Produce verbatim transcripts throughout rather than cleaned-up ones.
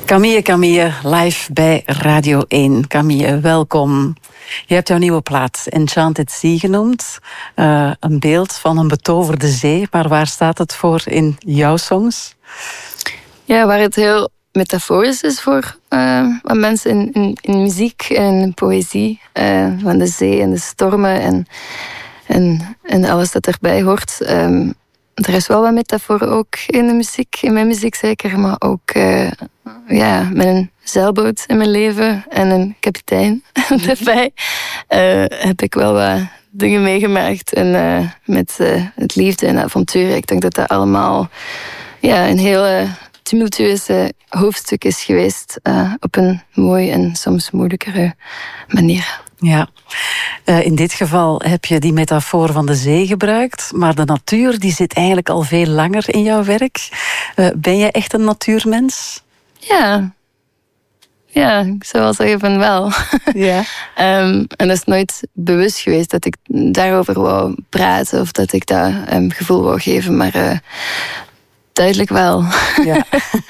Camille, Camille, live bij Radio één. Camille, welkom. Je hebt jouw nieuwe plaat Enchanted Sea genoemd. Uh, een beeld van een betoverde zee. Maar waar staat het voor in jouw songs? Ja, waar het heel metaforisch is voor uh, wat mensen in, in, in muziek en in poëzie. Uh, van de zee en de stormen en, en, en alles dat erbij hoort. Um, er is wel wat metafoor ook in de muziek, in mijn muziek zeker. Maar ook uh, ja, met een zeilboot in mijn leven en een kapitein erbij. Uh, heb ik wel wat dingen meegemaakt. En uh, met uh, het liefde en avontuur. Ik denk dat dat allemaal ja, een hele tumultueuze hoofdstuk is geweest. Uh, op een mooie en soms moeilijkere manier. Ja, uh, in dit geval heb je die metafoor van de zee gebruikt. Maar de natuur die zit eigenlijk al veel langer in jouw werk. Uh, ben jij echt een natuurmens? Ja. Ja, ik zou wel zeggen van wel. Ja. um, en dat is nooit bewust geweest dat ik daarover wou praten. Of dat ik dat um, gevoel wou geven. Maar uh, duidelijk wel. Ja.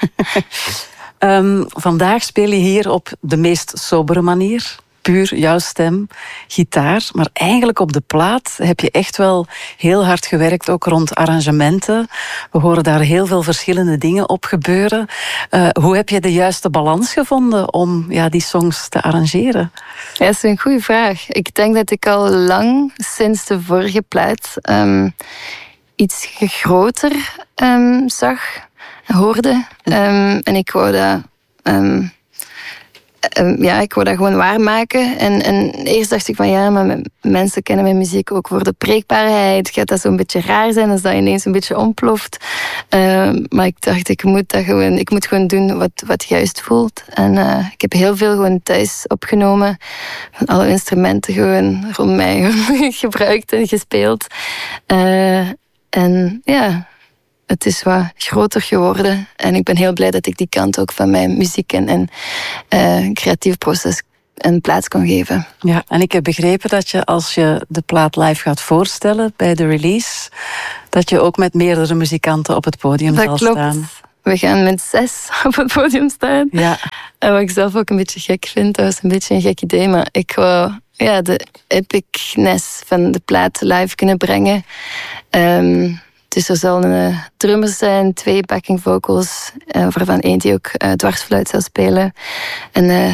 um, vandaag speel je hier op de meest sobere manier. Puur jouw stem, gitaar. Maar eigenlijk op de plaat heb je echt wel heel hard gewerkt, ook rond arrangementen. We horen daar heel veel verschillende dingen op gebeuren. Uh, hoe heb je de juiste balans gevonden om ja, die songs te arrangeren? Ja, dat is een goede vraag. Ik denk dat ik al lang, sinds de vorige plaat, um, iets groter um, zag, hoorde. Um, en ik wou dat... Um, Um, ja, ik wou dat gewoon waarmaken. En, en eerst dacht ik van ja, maar mensen kennen mijn muziek ook voor de preekbaarheid. Gaat dat zo'n beetje raar zijn als dat ineens een beetje ontploft? Um, maar ik dacht, ik moet dat gewoon, ik moet gewoon doen wat, wat juist voelt. En uh, ik heb heel veel gewoon thuis opgenomen. Van alle instrumenten gewoon rond mij gebruikt en gespeeld. Uh, en ja... Het is wat groter geworden. En ik ben heel blij dat ik die kant ook van mijn muziek en, en uh, creatief proces een plaats kon geven. Ja, en ik heb begrepen dat je als je de plaat live gaat voorstellen bij de release, dat je ook met meerdere muzikanten op het podium dat zal klopt. staan. We gaan met zes op het podium staan. Ja. En wat ik zelf ook een beetje gek vind, dat was een beetje een gek idee, maar ik wou ja, de epicness van de plaat live kunnen brengen. Um, Dus er zullen uh, drummers zijn, twee backing vocals, uh, waarvan één die ook uh, dwarsfluit zal spelen. Een uh,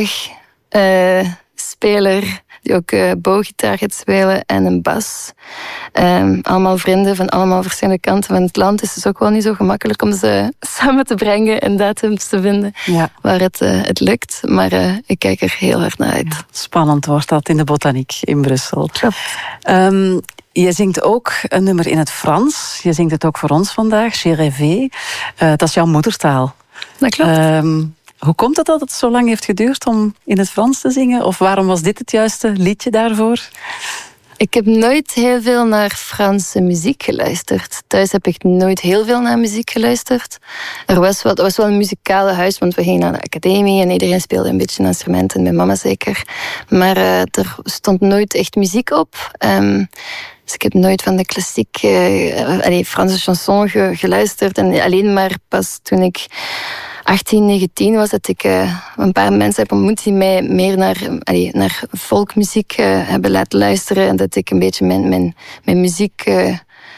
zaagspeler uh, die ook uh, booggitaar gaat spelen en een bas. Um, allemaal vrienden van allemaal verschillende kanten van het land. Dus het is ook wel niet zo gemakkelijk om ze samen te brengen en datums te vinden ja. waar het, uh, het lukt. Maar uh, ik kijk er heel hard naar uit. Ja, spannend wordt dat in de Botaniek in Brussel. Klopt. Um, Je zingt ook een nummer in het Frans. Je zingt het ook voor ons vandaag, J'ai rêvé. Uh, dat is jouw moedertaal. Dat klopt. Um, hoe komt het dat het zo lang heeft geduurd om in het Frans te zingen? Of waarom was dit het juiste liedje daarvoor? Ik heb nooit heel veel naar Franse muziek geluisterd. Thuis heb ik nooit heel veel naar muziek geluisterd. Er was wel, er was wel een muzikale huis, want we gingen naar de academie en iedereen speelde een beetje instrumenten, mijn mama zeker. Maar uh, er stond nooit echt muziek op. Um, dus ik heb nooit van de klassiek, uh, allee, Franse chanson ge, geluisterd. En alleen maar pas toen ik achttien, negentien was, dat ik uh, een paar mensen heb ontmoet die mij meer naar, allee, naar folkmuziek uh, hebben laten luisteren. En dat ik een beetje mijn, mijn, mijn muziek... Uh,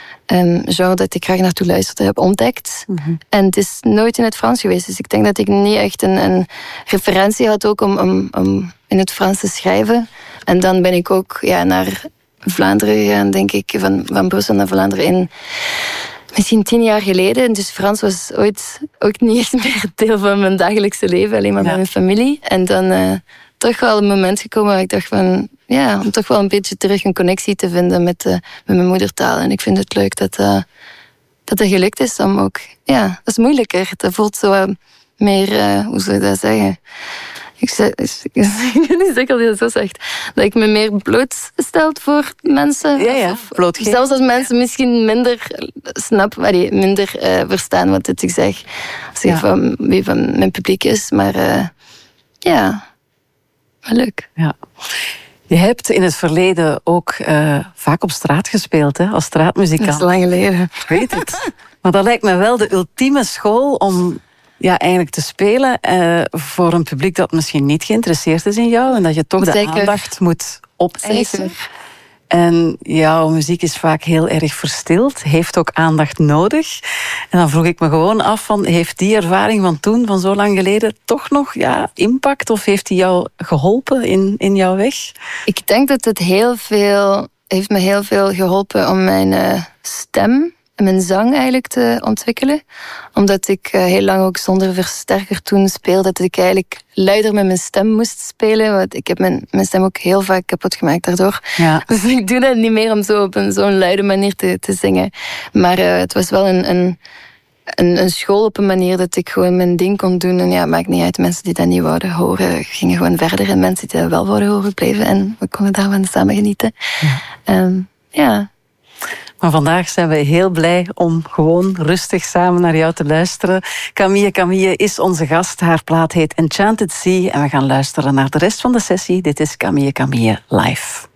Um, genre dat ik graag naartoe luisterde, heb ontdekt. Mm-hmm. En het is nooit in het Frans geweest. Dus ik denk dat ik niet echt een, een referentie had ook om, om, om in het Frans te schrijven. En dan ben ik ook ja, naar Vlaanderen gegaan, denk ik. Van, van Brussel naar Vlaanderen in misschien tien jaar geleden. Dus Frans was ooit ook niet echt meer deel van mijn dagelijkse leven. Alleen maar ja. met mijn familie. En dan uh, toch wel een moment gekomen waar ik dacht van... Ja, om toch wel een beetje terug een connectie te vinden met, uh, met mijn moedertaal. En ik vind het leuk dat uh, dat het gelukt is om ook... Ja, dat is moeilijker. Dat voelt zo uh, meer... Uh, hoe zou je dat zeggen? Ik zeg, ik niet zeker dat je dat zo zegt. Dat ik me meer blootstelt voor mensen. Ja, ja. Of, zelfs als mensen misschien minder snappen, minder uh, verstaan wat ik zeg. Als ik ja. van wie van mijn publiek is. Maar uh, ja, wel leuk. Ja. Je hebt in het verleden ook uh, vaak op straat gespeeld, hè, als straatmuzikant. Dat is lang geleden. Ik weet het. Maar dat lijkt me wel de ultieme school om ja, eigenlijk te spelen uh, voor een publiek dat misschien niet geïnteresseerd is in jou en dat je toch Zeker. de aandacht moet opeisen. Zeker. En jouw muziek is vaak heel erg verstild, heeft ook aandacht nodig. En dan vroeg ik me gewoon af, van, heeft die ervaring van toen, van zo lang geleden, toch nog ja, impact? Of heeft die jou geholpen in, in jouw weg? Ik denk dat het heel veel, heeft me heel veel geholpen om mijn uh, stem en mijn zang eigenlijk te ontwikkelen. Omdat ik uh, heel lang ook zonder versterker toen speelde, dat ik eigenlijk luider met mijn stem moest spelen. Want ik heb mijn, mijn stem ook heel vaak kapot gemaakt daardoor. Ja. Dus ik doe dat niet meer om zo op een, zo'n luide manier te, te zingen. Maar uh, het was wel een, een, een, een school op een manier dat ik gewoon mijn ding kon doen. En ja, maakt niet uit. Mensen die dat niet wouden horen, gingen gewoon verder. En mensen die dat wel wouden horen, bleven. En we konden daarvan samen genieten. Ja. Um, ja. Maar vandaag zijn we heel blij om gewoon rustig samen naar jou te luisteren. Camille Camille is onze gast. Haar plaat heet Enchanted Sea. En we gaan luisteren naar de rest van de sessie. Dit is Camille Camille live.